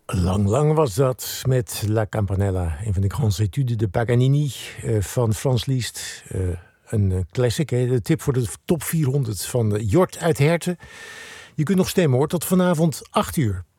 Lang was dat met La Campanella, een van de grandes études de Paganini van Franz Liszt. Een classic, de tip voor de top 400 van Jort uit Herten. Je kunt nog stemmen hoor, tot vanavond 8 uur.